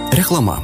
Reklama.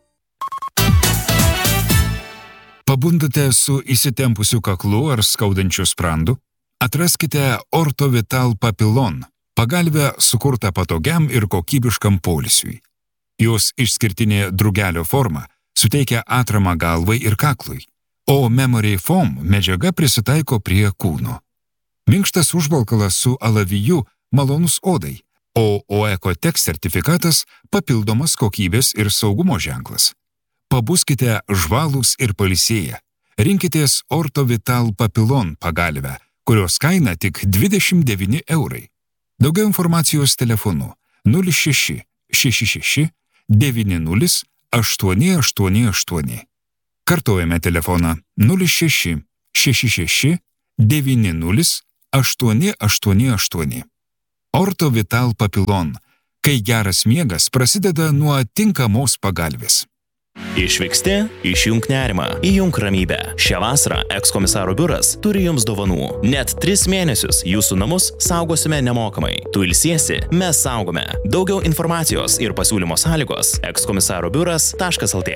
Pabundate su įsitempusiu kaklu ar skaudančiu sprandu? Atraskite Orthovital Papillon, pagalvę sukurtą patogiam ir kokybiškam poilsiui. Jos išskirtinė drugelio forma suteikia atramą galvai ir kaklui, o Memory Foam medžiaga prisitaiko prie kūno. Minkštas užvalkalas su alaviju malonus odai, o OECOTEX sertifikatas papildomas kokybės ir saugumo ženklas. Pabuskite žvalūs ir pailsėję. Rinkitės Orthovital Papillon pagalvę, kurios kaina tik 29 eurai. Daugiau informacijos telefonu 06 66 90 888. Kartojame telefoną 06 66 90 888. Orthovital Papillon, kai geras miegas prasideda nuo tinkamos pagalvės. Išvyksti, išjunk nerimą, įjunk ramybę. Šią vasarą ekskomisaro biuras turi jums dovanų. Net 3 mėnesius jūsų namus saugosime nemokamai. Tu ilsiesi, mes saugome. Daugiau informacijos ir pasiūlymo sąlygos ekskomisarobiuras.lt.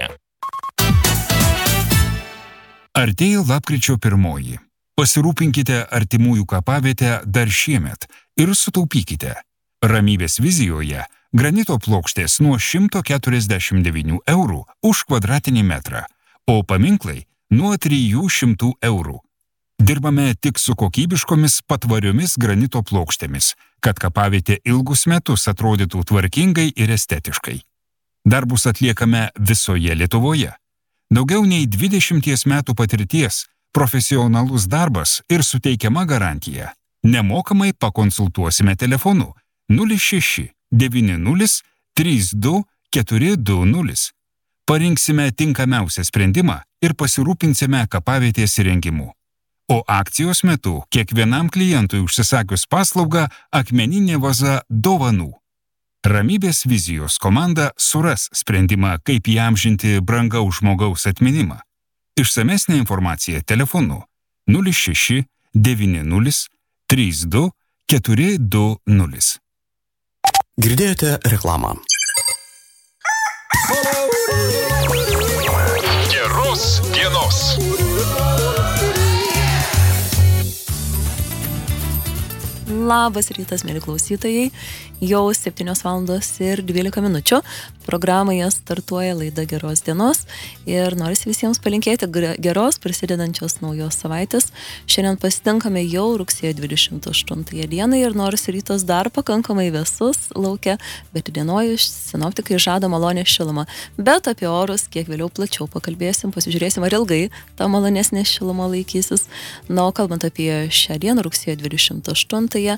Artėja lapkričio 1. Pasirūpinkite artimųjų kapavietę dar šiemet ir sutaupykite. Ramybės vizijoje granito plokštės nuo 149 eurų už kvadratinį metrą, o paminklai nuo 300 eurų. Dirbame tik su kokybiškomis patvariomis granito plokštėmis, kad kapavietė ilgus metus atrodytų tvarkingai ir estetiškai. Darbus atliekame visoje Lietuvoje. Daugiau nei 20 metų patirties, profesionalus darbas ir suteikiama garantija. Nemokamai pakonsultuosime telefonu 06 90 32 420. Parinksime tinkamiausią sprendimą ir pasirūpinsime kapavietės įrengimu. O akcijos metu kiekvienam klientui užsisakius paslaugą akmeninė vaza dovanų. Ramybės vizijos komanda suras sprendimą, kaip įamžinti brangaus žmogaus atminimą. Išsamesnė informacija telefonu 06 90 32 420. Girdėjote reklamą. Geros dienos. Labas rytas, mėly klausytojai. Jau 7:12. Programoje startuoja laida Geros dienos ir norisi visiems palinkėti geros prasidedančios naujos savaitės. Šiandien pasitinkame jau rugsėjo 28 dieną ir nors rytas dar pakankamai vėsus laukia, bet įdienojus sinoptikai žada malonę šilumą. Bet apie orus kiek vėliau plačiau pakalbėsim, pasižiūrėsim, ar ilgai ta malonesnė šiluma laikysis. Na, o kalbant apie šią dieną, rugsėjo 28,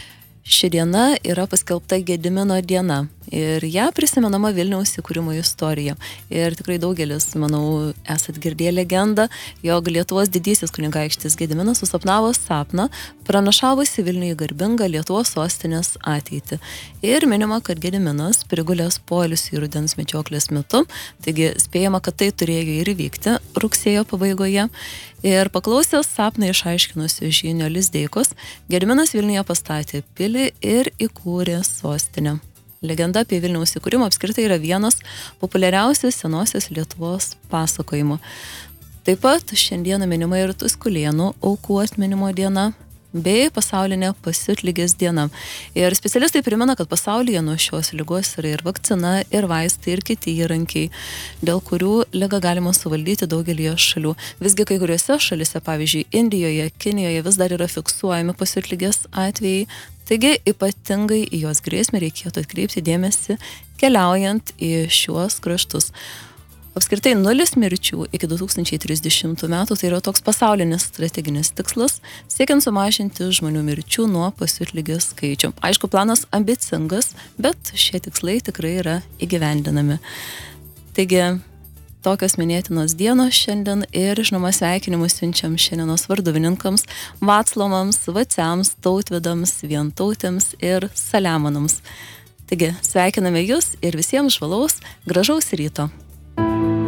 ši diena yra paskelbta Gedimino diena ir ją prisimenama Vilniaus įkūrimo istorija. Ir tikrai daugelis, manau, esat girdėję legendą, jog Lietuvos didysis kunigaikštis Gediminas susapnavo sapną, pranašavusi Vilniui garbingą Lietuvos sostinės ateitį. Ir minima, kad Gediminas prigulęs poilsiui rudens medžioklės metu, taigi spėjama, kad tai turėjo ir įvykti rugsėjo pabaigoje. Ir paklausęs sapną išaiškinusių Žynio Lizdeikos, Gediminas Vilniuje pastatė pilį ir įkūrė sostinę. Legenda apie Vilniaus įkūrimą apskritai yra vienas populiariausių senosios Lietuvos pasakojimų. Taip pat šiandieną minima ir Tuskulėnų aukų atminimo diena bei pasaulinė pasiutligės diena. Ir specialistai primena, kad pasaulyje nuo šios ligos yra ir vakcina, ir vaistai, ir kiti įrankiai, dėl kurių ligą galima suvaldyti daugelį šalių. Visgi kai kuriuose šalise, pavyzdžiui, Indijoje, Kinijoje vis dar yra fiksuojami pasiutligės atvejai, taigi ypatingai į jos grėsmę reikėtų atkreipti dėmesį keliaujant į šiuos kraštus. Apskritai 0 mirčių iki 2030 metų tai yra toks pasaulinis strateginis tikslas, siekiant sumažinti žmonių mirčių nuo pasiutligės skaičių. Aišku, planas ambicingas, bet šie tikslai tikrai yra įgyvendinami. Taigi, tokios minėtinos dienos šiandien ir žinoma sveikinimus siunčiam šiandienos varduvininkams, Vaclovams, Vaciams, Tautvidams, Vientautėms ir Saliamonams. Taigi, sveikiname jūs ir visiems žvalaus, gražaus ryto.